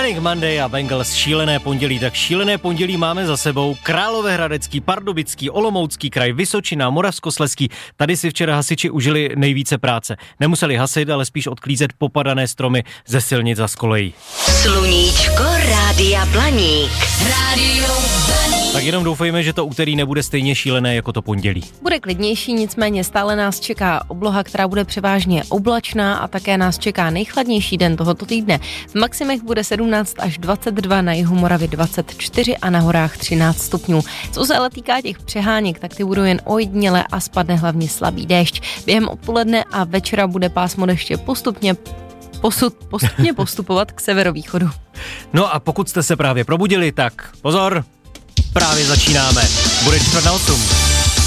Manic Monday a Bengals šílené pondělí. Tak šílené pondělí máme za sebou. Královéhradecký, Pardubický, Olomoucký kraj, Vysočina, Moravskoslezský. Tady si včera hasiči užili nejvíce práce. Nemuseli hasit, ale spíš odklízet popadané stromy ze silnic a z kolejí. Sluníčko Rádia Blaník. Rádio Blaník. Tak jenom doufejme, že to úterý nebude stejně šílené jako to pondělí. Bude klidnější, nicméně stále nás čeká obloha, která bude převážně oblačná a také nás čeká nejchladnější den tohoto týdne. V maximech bude 17 až 22, na jihu Moravy 24 a na horách 13 stupňů. Co se ale týká těch přeháněk, tak ty budou jen ojedinělé a spadne hlavně slabý déšť. Během odpoledne a večera bude pásmo deště postupně postupovat k severovýchodu. No a pokud jste se právě probudili, tak pozor, právě začínáme. Bude 7:45.